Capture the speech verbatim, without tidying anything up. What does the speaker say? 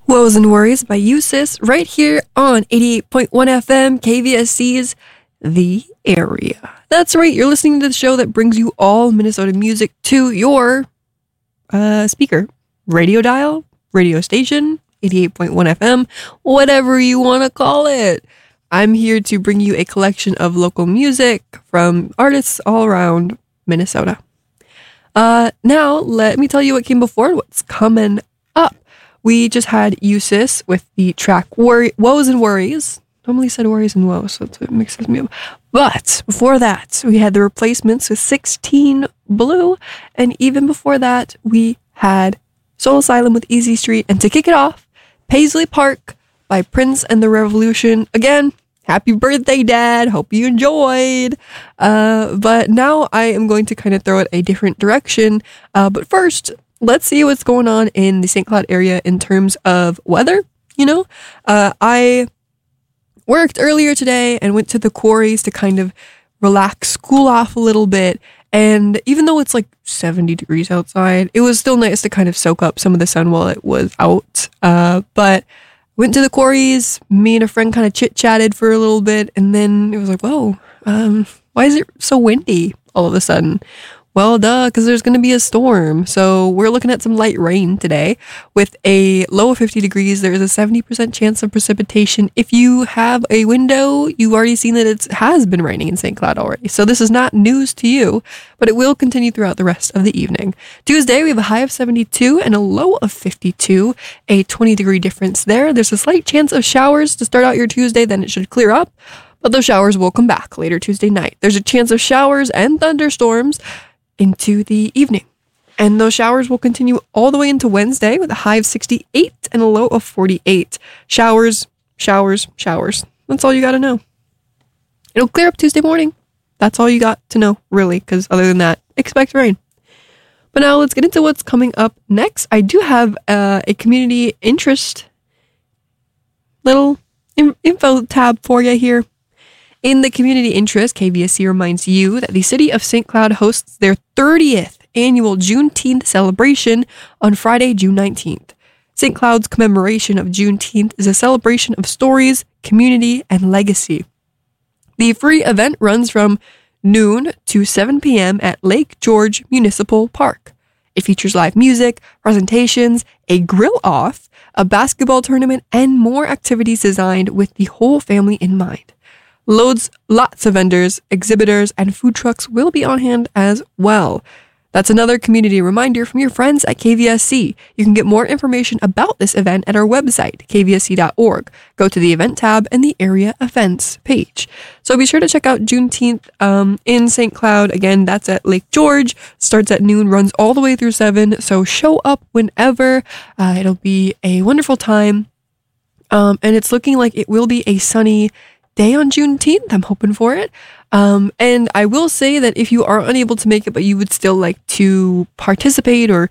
Woes and Worries by USIS right here on eighty-eight point one F M, K V S C's The Area. That's right, you're listening to the show that brings you all Minnesota music to your uh, speaker, radio dial, radio station, eighty-eight point one F M, whatever you want to call it. I'm here to bring you a collection of local music from artists all around Minnesota. Uh, now, let me tell you what came before and what's coming up. We just had USIS with the track Worry, Woes and Worries. Normally said Worries and Woes, so that's what mixes me up. But before that, we had the Replacements with sixteen Blue. And even before that, we had Soul Asylum with Easy Street. And to kick it off, Paisley Park by Prince and the Revolution. Again, happy birthday, Dad. Hope you enjoyed. Uh, but now I am going to kind of throw it a different direction. Uh, but first, let's see what's going on in the Saint Cloud area in terms of weather. You know, uh, I worked earlier today and went to the quarries to kind of relax, cool off a little bit. And even though it's like seventy degrees outside, it was still nice to kind of soak up some of the sun while it was out. Uh, but went to the quarries, me and a friend kind of chit-chatted for a little bit. And then it was like, whoa, um, why is it so windy all of a sudden? Well, duh, because there's going to be a storm. So we're looking at some light rain today with a low of fifty degrees. There's a seventy percent chance of precipitation. If you have a window, you've already seen that it has been raining in Saint Cloud already. So this is not news to you, but it will continue throughout the rest of the evening. Tuesday, we have a high of seventy-two and a low of fifty-two, a twenty degree difference there. There's a slight chance of showers to start out your Tuesday, then it should clear up, but those showers will come back later Tuesday night. There's a chance of showers and thunderstorms into the evening. And those showers will continue all the way into Wednesday with a high of sixty-eight and a low of forty-eight. Showers, showers, showers. That's all you got to know. It'll clear up Tuesday morning. That's all you got to know, really, because other than that, expect rain. But now let's get into what's coming up next. I do have uh, a community interest little info tab for you here. In the community interest, K V S C reminds you that the city of Saint Cloud hosts their thirtieth annual Juneteenth celebration on Friday, June nineteenth. Saint Cloud's commemoration of Juneteenth is a celebration of stories, community, and legacy. The free event runs from noon to seven p.m. at Lake George Municipal Park. It features live music, presentations, a grill-off, a basketball tournament, and more activities designed with the whole family in mind. Loads, lots of vendors, exhibitors, and food trucks will be on hand as well. That's another community reminder from your friends at K V S C. You can get more information about this event at our website, k v s c dot org. Go to the event tab and the area events page. So be sure to check out Juneteenth um, in Saint Cloud. Again, that's at Lake George. Starts at noon, runs all the way through seven. So show up whenever. Uh, it'll be a wonderful time. Um, and it's looking like it will be a sunny day on Juneteenth. I'm hoping for it. Um, and I will say that if you are unable to make it, but you would still like to participate or